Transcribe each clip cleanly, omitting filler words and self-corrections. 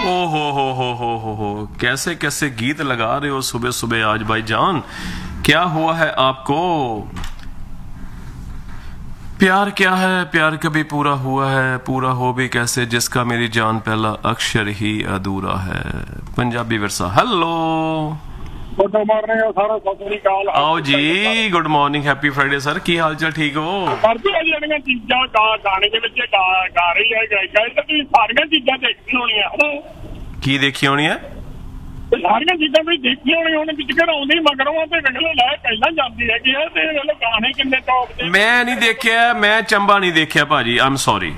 ओ हो, कैसे कैसे गीत लगा रहे हो सुबह सुबह आज भाईजान। क्या हुआ है आपको? प्यार क्या है? प्यार कभी पूरा हुआ है, पूरा हो भी कैसे जिसका मेरी जान पहला अक्षर ही अधूरा है। Punjabi Virsa. Hello, good morning सारा, सत श्री अकाल। आओ जी, good morning, happy Friday sir. की हाल चाल, ठीक हो? ਜਿਹੜੀਆਂ ਚੀਜ਼ਾਂ ਗਾਣੇ ਦੇ ਵਿੱਚ ਗਾ ਰਹੀ ਹੈ ਗਾਇਕਾ, ਤੁਸੀਂ ਸਾਰੀਆਂ ਚੀਜ਼ਾਂ ਦੇਖੀ ਹੋਣੀਆਂ ਹਨ। ਕੀ ਦੇਖੀ ਹੋਣੀ ਹੈ? ਸਾਰੀਆਂ ਚੀਜ਼ਾਂ ਵੀ ਦੇਖੀ ਹੋਣੀ, ਹੁਣ ਵਿੱਚ ਘਰਾਉਂਦੀ ਮਗਰੋਂ ਤੇ ਵਿਗਲੇ ਲੈ ਪਹਿਲਾਂ ਜਾਂਦੀ ਹੈਗੀ ਹੈ ਤੇ ਵੇਲੇ ਗਾਣੇ ਕਿੰਨੇ ਟੌਪ ਦੇ। ਮੈਂ ਨਹੀਂ ਦੇਖਿਆ, ਮੈਂ ਚੰਬਾ ਨਹੀਂ ਦੇਖਿਆ ਭਾਜੀ, ਆਮ ਸੌਰੀ।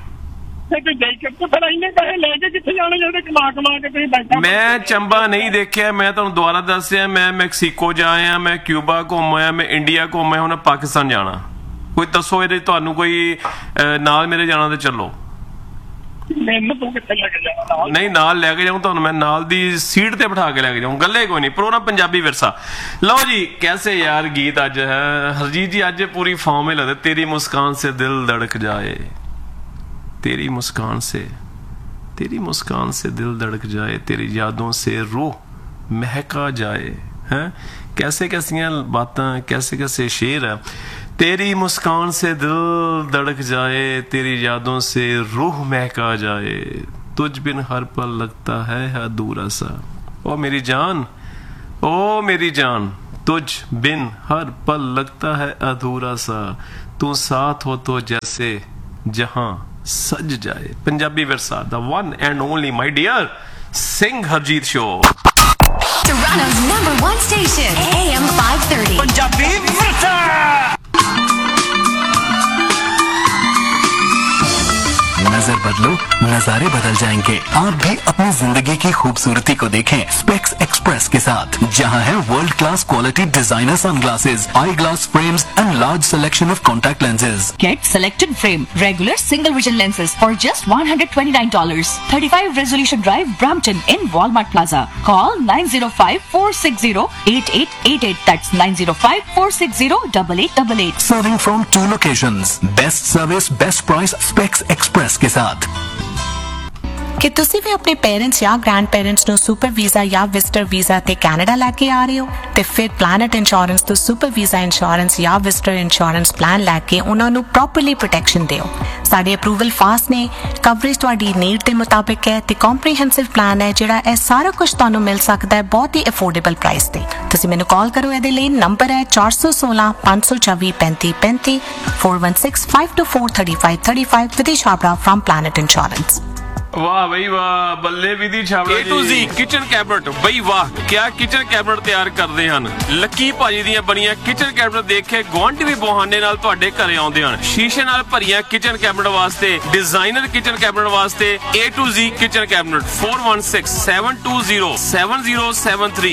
ਮੈਂ ਚੰਬਾ ਨਹੀਂ ਦੇਖਿਆ। ਮੈਂ ਤੁਹਾਨੂੰ ਦੁਬਾਰਾ ਦੱਸਿਆ, ਮੈਂ ਮੈਕਸੀਕੋ ਜਾ ਆਇਆ, ਮੈਂ ਕਿਊਬਾ ਘੁੰਮ ਆਇਆ, ਮੈਂ ਇੰਡੀਆ ਘੁੰਮ ਆਇਆ, ਹੁਣ ਪਾਕਿਸਤਾਨ ਜਾਣਾ। ਕੋਈ ਦੱਸੋ ਇਹਦੇ ਤੁਹਾਨੂੰ ਕੋਈ ਨਾਲ ਮੇਰੇ ਜਾਣਾ ਤੇ ਚੱਲੋ। ਨਹੀਂ, ਨਾਲ ਲੈ ਕੇ ਜਾਊਂ ਤੁਹਾਨੂੰ, ਮੈਂ ਨਾਲ ਦੀ ਸੀਟ ਤੇ ਬਿਠਾ ਕੇ ਲੈ ਕੇ ਜਾਊਂ, ਗੱਲੇ ਕੋਈ ਨਹੀਂ। ਪ੍ਰੋਗਰਾਮ ਪੰਜਾਬੀ ਵਿਰਸਾ। ਲਓ ਜੀ, कैसे यार गीत ਅੱਜ ਹੈ ਹਰਜੀਤ ਜੀ, ਅੱਜ ਪੂਰੀ ਫਾਰਮ ਹੀ ਲੱਗਦਾ। तेरी मुस्कान से दिल धड़क जाए, तेरी मुस्कान से दिल धड़क जाए, तेरी यादों से रूह महका जाए। हैं कैसे कैसियां बातें, कैसे कैसे शेर है। तेरी मुस्कान से दिल धड़क जाए, तेरी यादों से रूह महका जाए, तुझ बिन हर पल लगता है अधूरा सा। ओ मेरी जान, ओ मेरी जान, तुझ बिन हर पल लगता है अधूरा सा, तू साथ हो तो जैसे जहां सज जाए। Punjabi Virsa, the one and only my dear Singh Harjeet show, Toronto's #1 station, AM 530. Punjabi Virsa. नजर बदलो, नजारे बदल जाएंगे। आप भी अपनी जिंदगी की खूबसूरती को देखें स्पेक्स एक्सप्रेस के साथ, जहां है world class quality designer sunglasses, I glass frames and large selection of contact lenses. Get selected frame, regular single vision lenses for just $129. 35 Resolution Drive, Brampton in Walmart Plaza. Call 905-460-8888. That's 905-460-8888. Serving from 2 locations. Best service, best price, Specs Express के साथ। ਕਿ ਤੁਸੀਂ ਵੀ ਆਪਣੇ parents ਜਾਂ grand parents ਨੂੰ super visa ਜਾਂ visitor visa ਤੇ Canada ਲੈ ਕੇ ਆ ਰਹੇ ਹੋ ਤੇ ਫਿਰ ਪਲੈਨਟ ਇੰਸ਼ੋਰੈਂਸ ਤੋਂ ਸੁਪਰ ਵੀਜ਼ਾ ਇੰਸ਼ੋਰੈਂਸ ਜਾਂ ਵਿਜ਼ਟਰ ਇੰਸ਼ੋਰੈਂਸ ਪਲਾਨ ਲੈ ਕੇ ਉਹਨਾਂ ਨੂੰ ਪ੍ਰੋਪਰਲੀ ਪ੍ਰੋਟੈਕਸ਼ਨ ਦਿਓ। ਸਾਡੇ ਅਪਰੂਵਲ ਫਾਸਟ ਨੇ, ਕਵਰੇਜ ਤੁਹਾਡੀ ਨੀਡ ਦੇ ਮੁਤਾਬਿਕ ਹੈ ਤੇ ਕੰਪਰੀਹੈਂਸਿਵ ਪਲਾਨ ਹੈ ਜਿਹੜਾ ਇਹ ਸਾਰਾ ਕੁਝ ਤੁਹਾਨੂੰ ਮਿਲ ਸਕਦਾ ਹੈ ਬਹੁਤ ਹੀ ਅਫੋਰਡੇਬਲ ਪ੍ਰਾਈਸ ਤੇ। ਤੁਸੀਂ ਮੈਨੂੰ ਕਾਲ ਕਰੋ, ਇਹਦੇ ਲਈ ਨੰਬਰ ਹੈ 416 524 3535 416-524-3535 ਵਿਦੇਸ਼ ਛਾਬੜਾ ਫਰਮ ਪਲੈਨਟ ਇੰਸ਼ੋਰੈਂਸ। वाह भाई वाह, बल्ले विधि Chhabra A to Z kitchen cabinet, ਬਈ ਵਾਹ ਕਿਆ ਕਿਚਨ ਕੈਬਨਟ ਤਿਆਰ ਕਰਦੇ ਹਨ। ਲੱਕੀ ਭਾਜੀ ਦੀਆਂ ਬਣੀਆਂ ਕਿਚਨ ਕੈਬਨਟ ਦੇਖ ਕੇ ਗੁਆਂਢੀ ਵੀ ਬਹਾਨੇ ਨਾਲ ਤੁਹਾਡੇ ਘਰੇ ਆਉਂਦੇ ਹਨ। ਸ਼ੀਸ਼ੇ ਨਾਲ ਭਰੀਆਂ ਕਿਚਨ ਕੈਬਨਟ ਵਾਸਤੇ, ਡਿਜ਼ਾਈਨਰ ਕਿਚਨ ਕੈਬਨਟ ਵਾਸਤੇ A to Z kitchen cabinet 4167207073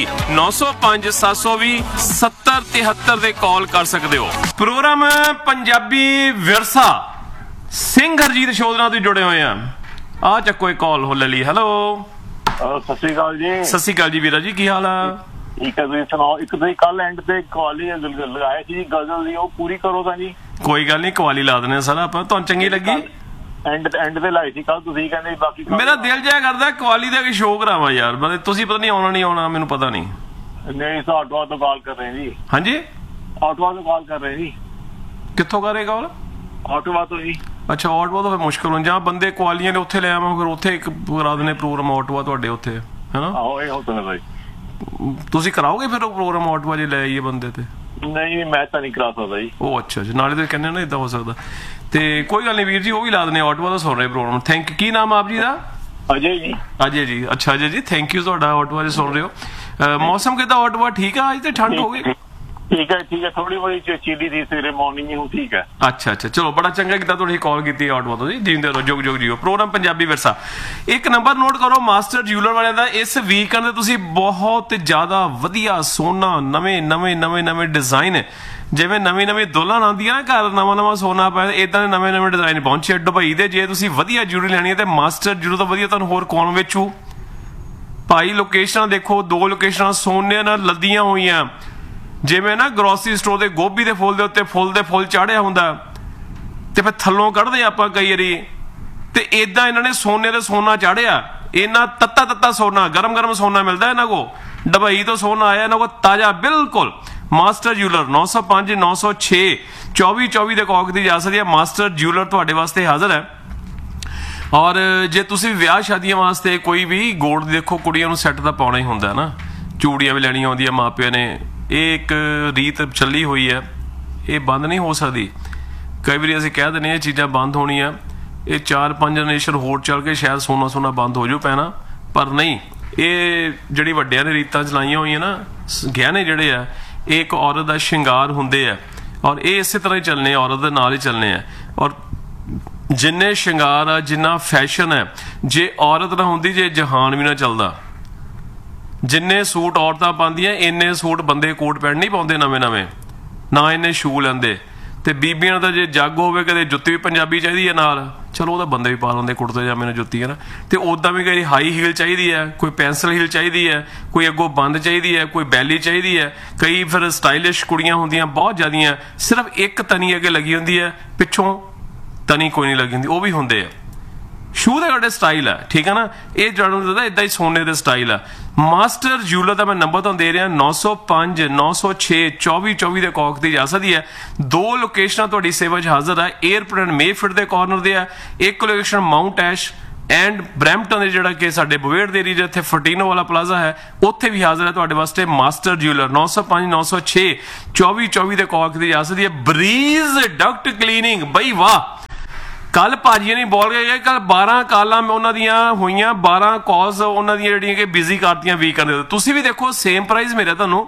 905-720-7073 ਦੇ ਕਾਲ ਕਰ ਸਕਦੇ ਹੋ। ਪ੍ਰੋਗਰਾਮ ਪੰਜਾਬੀ ਵਿਰਸਾ ਸਿੰਘ ਹਰਜੀਤ ਸ਼ੋਅ ਨਾਲ ਤੁਸੀਂ ਜੁੜੇ ਹੋਏ ਆ। ਆ ਚੱਕੋ ਇੱਕ ਕਾਲ ਹੋ ਲੈ ਲਈ। ਹੈਲੋ, ਸਤਿ ਸ਼੍ਰੀ ਅਕਾਲ ਜੀ। ਸਤਿ ਸ਼੍ਰੀ ਅਕਾਲ ਜੀ ਵੀਰਾ ਜੀ, ਕੀ ਹਾਲ ਆ? ਠੀਕ ਹੈ, ਤੁਸੀਂ ਸੁਣਾਓ। ਇੱਕ ਤੁਸੀਂ ਕੱਲ ਐਂਡ ਤੇ ਕਵਾਲੀ ਲਗਾਇਆ ਸੀ ਜੀ ਗਜ਼ਲ ਦੀ, ਉਹ ਪੂਰੀ ਕਰੋ ਤਾਂ ਜੀ। ਕੋਈ ਗੱਲ ਨਹੀਂ, ਕਵਾਲੀ ਲਾ ਦਿੰਦੇ ਸਰ ਆਪਾਂ। ਤੁਹਾਨੂੰ ਚੰਗੀ ਲੱਗੀ? ਐਂਡ ਤੇ ਲਾਈ ਸੀ ਕੱਲ, ਤੁਸੀਂ ਕਹਿੰਦੇ ਬਾਕੀ। ਮੇਰਾ ਦਿਲ ਜਿਹਾ ਕਰਦਾ ਕਵਾਲੀ ਦਾ ਕੋਈ ਸ਼ੋਅ ਕਰਾਵਾਂ ਯਾਰ। ਮਤਲਬ ਤੁਸੀਂ ਪਤਾ ਨਹੀਂ ਆਉਣਾ ਨਹੀਂ ਆਉਣਾ, ਮੈਨੂੰ ਪਤਾ ਨਹੀਂ। ਨਹੀਂ, ਆਟੋਆ ਤੋਂ ਕਾਲ ਕਰ ਰਹੇ ਜੀ। ਹਾਂਜੀ, ਆਟੋਆ ਤੋਂ ਕਾਲ ਕਰ ਰਹੇ ਜੀ। ਕਿੱਥੋਂ ਕਰ ਰਹੇ ਕਾਲ? ਆਟੋਆ ਤੋਂ ਜੀ। ਅੱਛਾ, ਆਟੋਆ ਤਾਂ ਫਿਰ ਮੁਸ਼ਕਲ ਹੋ ਜਾਂ ਬੰਦੇ ਕੁਆਲੀਆਂ ਨੇ ਉੱਥੇ ਲੈ ਆਵਾਂ, ਫਿਰ ਉੱਥੇ ਇੱਕ ਕਰਾ ਦਿੰਦੇ ਪ੍ਰੋਗਰਾਮ ਆਟੋਆ ਤੁਹਾਡੇ ਉੱਥੇ, ਹੈਨਾ? ਆਹੋ, ਇਹ ਹੋ ਸਕਦਾ ਜੀ। ਤੁਸੀਂ ਕਰਾਓਗੇ ਫਿਰ ਉਹ ਪ੍ਰੋਗਰਾਮ ਆਟੋਆ ਜੇ ਲੈ ਆਈਏ ਬੰਦੇ ਤੇ? ਨਹੀਂ, ਮੈਂ ਤਾਂ ਨਹੀਂ ਕਰਾ ਸਕਦਾ ਜੀ। ਉਹ ਅੱਛਾ ਜੀ, ਨਾਲੇ ਤੁਸੀਂ ਕਹਿੰਦੇ ਨਾ ਇਦਾਂ ਹੋ ਸਕਦਾ ਤੇ ਕੋਈ ਗੱਲ ਨਹੀਂ ਵੀਰ ਜੀ, ਉਹ ਵੀ ਲਾ ਦਿੰਦੇ ਆਟੋਆ ਦਾ ਸੁਣ ਰਹੇ ਪ੍ਰੋਗਰਾਮ। ਥੈਂਕ। ਕੀ ਨਾਮ ਆਪ ਜੀ ਦਾ? ਅਜੇ ਜੀ। ਅਜੇ ਜੀ, ਅੱਛਾ ਅਜੇ ਜੀ, ਥੈਂਕ ਯੂ ਤੁਹਾਡਾ ਆਟੋਆ ਜੇ ਸੁਣ ਰਹੇ ਹੋ। ਮੌਸਮ ਕਿੱਦਾਂ ਆਟੋਆ? ਠੀਕ ਆ? ਅੱਜ ਤੇ ਠੰਡ ਹੋ ਗਈ। ਠੀਕ ਹੈ, ਥੋੜੀ ਬੜੀ ਚੀਲੀ ਦੀ ਸਵੇਰੇ ਮਾਰਨਿੰਗ ਹੀ, ਠੀਕ ਹੈ। ਅੱਛਾ, ਚਲੋ ਬੜਾ ਚੰਗਾ ਕੀਤਾ ਤੁਸੀਂ ਕਾਲ ਕੀਤੀ ਆਟੋਆ ਤੋਂ ਜੀ। ਜਿੰਦੇ ਰਹੋ, ਜੁਗ ਜੁਗ ਜੀਓ। ਪ੍ਰੋਗਰਾਮ ਪੰਜਾਬੀ ਵਿਰਸਾ। ਇੱਕ ਨੰਬਰ ਨੋਟ ਕਰੋ ਮਾਸਟਰ ਜਿਊਲਰ ਵਾਲਿਆਂ ਦਾ। ਇਸ ਵੀਕਐਂਡ ਤੇ ਤੁਸੀਂ ਬਹੁਤ ਜ਼ਿਆਦਾ ਵਧੀਆ ਸੋਨਾ, ਨਵੇਂ ਡਿਜ਼ਾਈਨ, ਜਿਵੇਂ ਨਵੀਂ ਦੁਲਹਨ ਆਉਂਦੀ ਹੈ ਨਾ ਘਰ, ਨਵਾਂ ਸੋਨਾ ਪਾਇਆ, ਇਦਾਂ ਦੇ ਨਵੇਂ ਡਿਜ਼ਾਈਨ ਪਹੁੰਚੇ ਦੁਬਈ ਦੇ। ਜੇ ਤੁਸੀਂ ਵਧੀਆ ਜਿਊਲਰੀ ਲੈਣੀ ਹੈ ਤੇ ਮਾਸਟਰ ਜਿਊਲਰ ਤੋਂ ਵਧੀਆ ਤੁਹਾਨੂੰ ਹੋਰ ਕੌਣ ਵੇਚੂ ਭਾਈ। ਲੋਕੇਸ਼ਨਾਂ ਦੇਖੋ, 2 ਲੋਕੇਸ਼ਨਾਂ ਸੋਨੇ ਨਾਲ ਲੱਦੀਆਂ ਹੋਈਆਂ, ਜਿਵੇਂ ਨਾ ਗਰੋਸਰੀ ਸਟੋਰ ਦੇ ਗੋਭੀ ਦੇ ਫੁੱਲ ਦੇ ਉੱਤੇ ਫੁੱਲ ਦੇ ਫੁੱਲ ਚਾੜਿਆ ਹੁੰਦਾ ਤੇ ਫਿਰ ਥੱਲੋਂ ਕੱਢਦੇ ਆਪਾਂ ਕਈ ਵਾਰੀ, ਤੇ ਇਦਾਂ ਇਹਨਾਂ ਨੇ ਸੋਨੇ ਦੇ ਸੋਨਾ ਚਾੜਿਆ इन्ना तत्ता तत्ता सोना गरम गरम सोना मिलता है इन्हों को दुबई तो सोना आया इन्हों को ताज़ा बिल्कुल मास्टर ज्यूलर 905 906 2424 ਦੇ ਕੌਕ ਦੀ ਜਾ ਸਕਦੀ ਹੈ ਮਾਸਟਰ ज्यूलर ਤੁਹਾਡੇ ਵਾਸਤੇ ਹਾਜ਼ਰ ਹੈ ਔਰ ਜੇ ਤੁਸੀਂ ਵਿਆਹ ਸ਼ਾਦੀਆਂ ਵਾਸਤੇ ਕੋਈ ਵੀ ਗੋਲਡ ਦੇਖੋ ਕੁੜੀਆਂ ਨੂੰ ਸੈੱਟ ਤਾਂ ਪਾਉਣਾ ਹੀ ਹੁੰਦਾ ਨਾ ਚੂੜੀਆਂ ਵੀ ਲੈਣੀਆਂ ਆਉਂਦੀਆਂ ਮਾਪਿਆਂ ਨੇ ਇਹ ਇੱਕ ਰੀਤ ਚੱਲੀ ਹੋਈ ਹੈ ਇਹ ਬੰਦ ਨਹੀਂ ਹੋ ਸਕਦੀ ਕਈ ਵਾਰੀ ਅਸੀਂ ਕਹਿ ਦਿੰਦੇ ਇਹ ਚੀਜ਼ਾਂ ਬੰਦ ਹੋਣੀਆਂ ਇਹ 4-5 ਜਨਰੇਸ਼ਨ ਹੋਰ ਚੱਲ ਕੇ ਸ਼ਾਇਦ ਸੋਨਾ ਸੋਨਾ ਬੰਦ ਹੋ ਜਾਊ ਪੈਣਾ ਪਰ ਨਹੀਂ ਇਹ ਜਿਹੜੀ ਵੱਡਿਆਂ ਨੇ ਰੀਤਾਂ ਚਲਾਈਆਂ ਹੋਈਆਂ ਨਾ ਗਹਿਣੇ ਜਿਹੜੇ ਆ ਇਹ ਇੱਕ ਔਰਤ ਦਾ ਸ਼ਿੰਗਾਰ ਹੁੰਦੇ ਆ ਔਰ ਇਹ ਇਸੇ ਤਰ੍ਹਾਂ ਹੀ ਚੱਲਣੇ ਔਰਤ ਦੇ ਨਾਲ ਹੀ ਚੱਲਣੇ ਆ ਔਰ ਜਿੰਨੇ ਸ਼ਿੰਗਾਰ ਆ ਜਿੰਨਾ ਫੈਸ਼ਨ ਹੈ ਜੇ ਔਰਤ ਨਾ ਹੁੰਦੀ ਜੇ ਜਹਾਨ ਵੀ ਨਾ ਚੱਲਦਾ ਜਿੰਨੇ ਸੂਟ ਔਰਤਾਂ ਪਾਉਂਦੀਆਂ ਇੰਨੇ ਸੂਟ ਬੰਦੇ ਕੋਟ ਪੈਂਟ ਨਹੀਂ ਪਾਉਂਦੇ ਨਵੇਂ ਨਵੇਂ ਨਾ ਇੰਨੇ ਸ਼ੂ ਲੈਂਦੇ ਤੇ ਬੀਬੀਆਂ ਦਾ ਜੇ ਜੱਗ ਹੋਵੇ ਕਦੇ ਜੁੱਤੀ ਵੀ ਪੰਜਾਬੀ ਚਾਹੀਦੀ ਹੈ ਨਾਲ ਚਲੋ ਉਹਦਾ ਬੰਦੇ ਵੀ ਪਾ ਲੈਂਦੇ ਕੁੜਤੇ ਪਜਾਮੇ ਨਾਲ ਜੁੱਤੀ ਹੈ ਨਾ ਤੇ ਉਦਾਂ ਵੀ ਕਈ ਹਾਈ ਹੀਲ ਚਾਹੀਦੀ ਹੈ ਕੋਈ ਪੈਂਸਲ ਹੀਲ ਚਾਹੀਦੀ ਹੈ ਕੋਈ ਅੱਗੋਂ ਬੰਦ ਚਾਹੀਦੀ ਹੈ ਕੋਈ ਬੈਲੀ ਚਾਹੀਦੀ ਹੈ ਕਈ ਫਿਰ ਸਟਾਈਲਿਸ਼ ਕੁੜੀਆਂ ਹੁੰਦੀਆਂ ਬਹੁਤ ਜ਼ਿਆਦੀਆਂ ਸਿਰਫ ਇੱਕ ਤਨੀ ਅੱਗੇ ਲੱਗੀ ਹੁੰਦੀ ਹੈ ਪਿੱਛੋਂ ਤਨੀ ਕੋਈ ਨਹੀਂ ਲੱਗੀ ਹੁੰਦੀ ਉਹ ਵੀ ਹੁੰਦੇ ਆ ਸ਼ੂ ਦਾ ਤੁਹਾਡੇ ਸਟਾਈਲ ਹੈ ਠੀਕ ਹੈ ਨਾ ਇਹ ਜਿਹੜਾ ਇਦਾਂ ਹੀ ਸੋਨੇ ਦੇ ਸਟਾਈਲ ਆ ਮਾਸਟਰ ਜਿਊਲਰ ਦਾ ਮੈਂ ਨੰਬਰ ਤੁਹਾਨੂੰ ਦੇ ਰਿਹਾ 905 906 2424 ਦੇ ਕੌਕ ਦੀ ਜਾ ਸਕਦੀ ਹੈ ਦੋ ਲੋਕੇਸ਼ਨਾਂ ਤੁਹਾਡੀ ਸੇਵਾ 'ਚ ਹਾਜ਼ਰ ਹੈ ਏਅਰਪੋਰਟ ਮੇਫਿਟ ਦੇ ਕਾਰਨਰ ਦੇ ਆ ਇੱਕ ਲੋਕੇਸ਼ਨ ਮਾਊਂਟ ਐਸ਼ ਐਂਡ ਬਰੈਂਪਟਨ ਦੇ ਜਿਹੜਾ ਕਿ ਸਾਡੇ ਬਵੇੜ ਦੇ ਏਰੀਆ ਜਿੱਥੇ ਫਰਟੀਨੋ ਵਾਲਾ ਪਲਾਜ਼ਾ ਹੈ ਉੱਥੇ ਵੀ ਹਾਜ਼ਰ ਹੈ ਤੁਹਾਡੇ ਵਾਸਤੇ ਮਾਸਟਰ ਜਿਊਲਰ 905 906 2424 ਦੇ ਕੌਕ ਦੀ ਜਾ ਸਕਦੀ ਹੈ ਬਰੀਜ਼ ਡਕਟ ਕਲੀਨਿੰਗ ਬਈ ਵਾਹ ਕੱਲ ਭਾਜੀ ਨਹੀਂ ਬੋਲ ਗਏ ਕੱਲ 12 ਕਾਲਾਂ ਉਹਨਾਂ ਦੀਆਂ ਹੋਈਆਂ 12 ਕਾਲਸ ਉਹਨਾਂ ਦੀਆਂ ਜਿਹੜੀਆਂ ਕਿ ਬਿਜ਼ੀ ਕਰਤੀਆਂ ਵੀਕਐਂਡ ਦੇ ਤੁਸੀਂ ਵੀ ਦੇਖੋ ਸੇਮ ਪ੍ਰਾਈਸ ਮਿਲਿਆ ਤੁਹਾਨੂੰ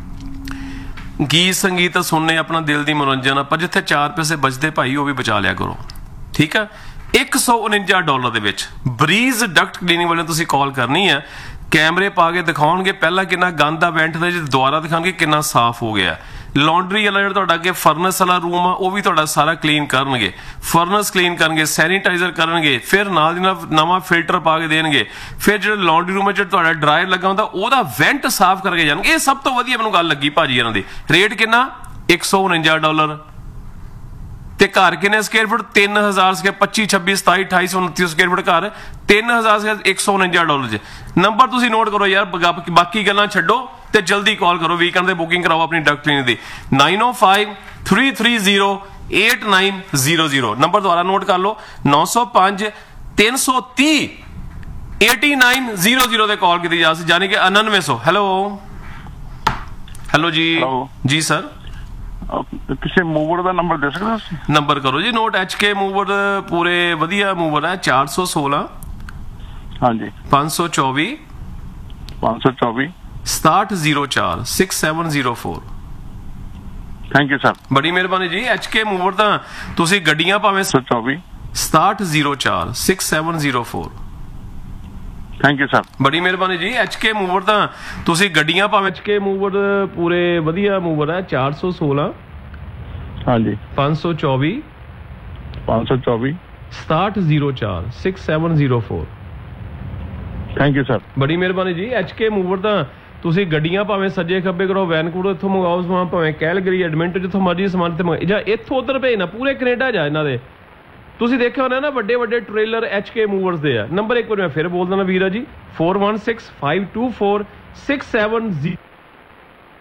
ਗੀਤ ਸੰਗੀਤ ਸੁਣਨੇ ਆਪਣਾ ਦਿਲ ਦੀ ਮਨੋਰੰਜਨ ਆਪਾਂ ਜਿੱਥੇ 4 ਪੈਸੇ ਬਚਦੇ ਭਾਈ ਉਹ ਵੀ ਬਚਾ ਲਿਆ ਕਰੋ ਠੀਕ ਆ $149 ਦੇ ਵਿੱਚ ਬਰੀਜ਼ ਡਕਟ ਕਲੀਨਿੰਗ ਵਾਲੇ ਤੁਸੀਂ ਕਾਲ ਕਰਨੀ ਹੈ ਕੈਮਰੇ ਪਾ ਕੇ ਦਿਖਾਉਣਗੇ ਪਹਿਲਾਂ ਕਿੰਨਾ ਗੰਦ ਆ ਵੈਂਟ ਦਾ ਜੇ ਦੁਬਾਰਾ ਦਿਖਾਉਣਗੇ ਕਿੰਨਾ ਸਾਫ਼ ਹੋ ਗਿਆ ਲਾਂਡਰੀ ਵਾਲਾ ਜਿਹੜਾ ਤੁਹਾਡਾ ਅੱਗੇ ਫਰਨਸ ਵਾਲਾ ਰੂਮ ਆ ਉਹ ਵੀ ਤੁਹਾਡਾ ਸਾਰਾ ਕਲੀਨ ਕਰਨਗੇ ਫਰਨਸ ਕਲੀਨ ਕਰਨਗੇ ਸੈਨੀਟਾਈਜ਼ਰ ਕਰਨਗੇ ਫਿਰ ਨਾਲ ਦੀ ਨਾਲ ਨਵਾਂ ਫਿਲਟਰ ਪਾ ਕੇ ਦੇਣਗੇ ਫਿਰ ਜਿਹੜਾ ਲਾਂਡਰੀ ਰੂਮ ਜਿਹੜਾ ਤੁਹਾਡਾ ਡਰਾਇਰ ਲੱਗਾ ਹੁੰਦਾ ਉਹਦਾ ਵੈਂਟ ਸਾਫ਼ ਕਰਕੇ ਜਾਣਗੇ ਇਹ ਸਭ ਤੋਂ ਵਧੀਆ ਮੈਨੂੰ ਗੱਲ ਲੱਗੀ ਭਾਜੀ ਇਹਨਾਂ ਦੀ ਰੇਟ ਕਿੰਨਾ $149 ਤੇ ਘਰ ਕਿੰਨੇ square foot 3000 square 25 26 27 28 29 square foot ਘਰ 3000 ਸਕੁਅਰ $149 ਚ ਨੰਬਰ ਤੁਸੀਂ ਨੋਟ ਕਰੋ ਯਾਰ ਬਾਕੀ ਗੱਲਾਂ ਛੱਡੋ ਤੇ ਜਲਦੀ ਕਾਲ ਕਰੋ ਵੀਕਐਂਡ ਦੇ ਬੁਕਿੰਗ ਕਰਾਓ ਆਪਣੀ ਡਕਟ ਕਲੀਨਿਕ ਦੀ 9053308900 ਨੰਬਰ ਦੁਬਾਰਾ ਨੋਟ ਕਰ ਲਓ 905 330 8900 ਤੇ ਕਾਲ ਕੀਤੀ ਜਾ ਸਕਦੀ ਯਾਨੀ ਕਿ 9900 ਹੈਲੋ ਜੀ ਸਰ ਕਿਸੇ ਮੂਵਰ ਦਾ ਨੰਬਰ ਦੇ ਸਕਦੇ ਹੋ ਨੰਬਰ ਕਰੋ ਜੀ ਨੋਟ HK ਮੂਵਰ ਪੂਰੇ ਵਧੀਆ ਮੂਵਰ ਹੈ 416 ਹਾਂਜੀ 524 6704 6704 ਥੈਂਕ ਯੂ ਸਰ ਬੜੀ ਮਿਹਰਬਾਨੀ ਜੀ HK ਮੂਵਰ ਤਾਂ ਤੁਸੀਂ ਗੱਡੀਆਂ ਭਾਵੇਂ 6704 6704 ਥੈਂਕ ਯੂ ਸਰ ਬੜੀ ਮਿਹਰਬਾਨੀ ਜੀ HK ਮੂਵਰ ਤਾਂ ਤੁਸੀਂ ਗੱਡੀਆਂ ਭਾਵੇਂ HK ਮੂਵਰ ਪੂਰੇ ਵਧੀਆ ਮੂਵਰ ਹੈ 416 ਹਾਂਜੀ 524 6704 6704 ਥੈਂਕ ਯੂ ਸਰ ਬੜੀ ਮਿਹਰਬਾਨੀ ਜੀ HK ਮੂਵਰ ਤਾਂ ਤੁਸੀਂ ਗੱਡੀਆਂ ਭਾਵੇਂ ਸੱਜੇ ਖੱਬੇ ਕਰੋ ਵੈਨਕੂਵਰ ਇੱਥੋਂ ਮੰਗਾਓ ਸਮਾਨ ਭਾਵੇਂ ਕੈਲਗਰੀ ਐਡਮਿੰਟਨ ਜਿੱਥੋਂ ਮਰਜ਼ੀ ਸਮਾਨ ਤੇ ਜਾਂ ਇੱਥੋਂ ਉੱਧਰ ਭੇਜਣਾ ਪੂਰੇ ਕੈਨੇਡਾ ਜਾ ਇਹਨਾਂ ਦੇ ਤੁਸੀਂ ਦੇਖਿਆ ਹੋਣਾ ਨਾ ਵੱਡੇ ਵੱਡੇ ਟ੍ਰੇਲਰ HK ਮੂਵਰਸ ਦੇ ਆ ਨੰਬਰ ਇੱਕ ਵਾਰ ਮੈਂ ਫਿਰ ਬੋਲ ਦਿੰਦਾ ਵੀਰਾ ਜੀ 41652467